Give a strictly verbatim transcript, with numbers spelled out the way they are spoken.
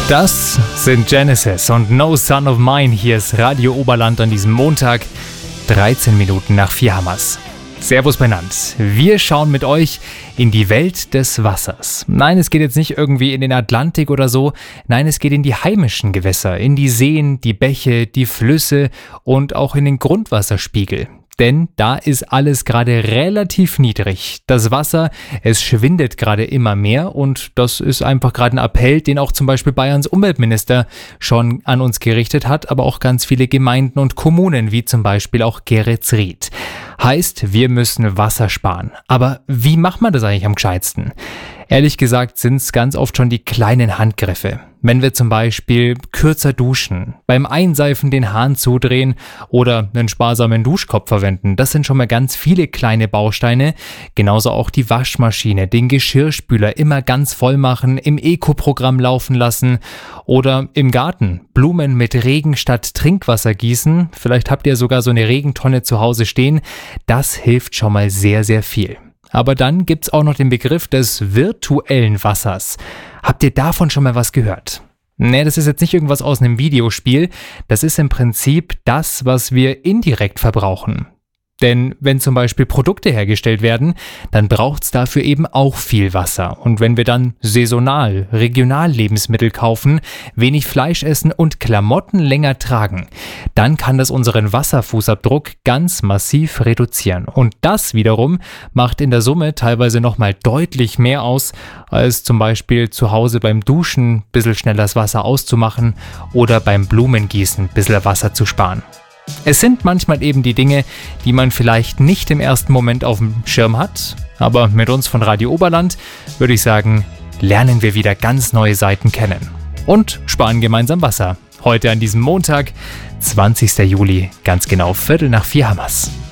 Das sind Genesis und No Son of Mine. Hier ist Radio Oberland an diesem Montag, dreizehn Minuten nach vier Hammers. Servus benannt. Wir schauen mit euch in die Welt des Wassers. Nein, es geht jetzt nicht irgendwie in den Atlantik oder so. Nein, es geht in die heimischen Gewässer, in die Seen, die Bäche, die Flüsse und auch in den Grundwasserspiegel. Denn da ist alles gerade relativ niedrig. Das Wasser, es schwindet gerade immer mehr und das ist einfach gerade ein Appell, den auch zum Beispiel Bayerns Umweltminister schon an uns gerichtet hat, aber auch ganz viele Gemeinden und Kommunen, wie zum Beispiel auch Geretsried. Heißt, wir müssen Wasser sparen. Aber wie macht man das eigentlich am gescheitsten? Ehrlich gesagt sind es ganz oft schon die kleinen Handgriffe. Wenn wir zum Beispiel kürzer duschen, beim Einseifen den Hahn zudrehen oder einen sparsamen Duschkopf verwenden, das sind schon mal ganz viele kleine Bausteine. Genauso auch die Waschmaschine, den Geschirrspüler immer ganz voll machen, im Eco-Programm laufen lassen oder im Garten Blumen mit Regen statt Trinkwasser gießen. Vielleicht habt ihr sogar so eine Regentonne zu Hause stehen. Das hilft schon mal sehr, sehr viel. Aber dann gibt's auch noch den Begriff des virtuellen Wassers. Habt ihr davon schon mal was gehört? Nee, das ist jetzt nicht irgendwas aus einem Videospiel. Das ist im Prinzip das, was wir indirekt verbrauchen. Denn wenn zum Beispiel Produkte hergestellt werden, dann braucht's dafür eben auch viel Wasser. Und wenn wir dann saisonal, regional Lebensmittel kaufen, wenig Fleisch essen und Klamotten länger tragen, dann kann das unseren Wasserfußabdruck ganz massiv reduzieren. Und das wiederum macht in der Summe teilweise nochmal deutlich mehr aus, als zum Beispiel zu Hause beim Duschen ein bisschen schneller das Wasser auszumachen oder beim Blumengießen ein bisschen Wasser zu sparen. Es sind manchmal eben die Dinge, die man vielleicht nicht im ersten Moment auf dem Schirm hat, aber mit uns von Radio Oberland würde ich sagen, lernen wir wieder ganz neue Seiten kennen und sparen gemeinsam Wasser. Heute an diesem Montag, zwanzigster Juli, ganz genau Viertel nach vier Hammers.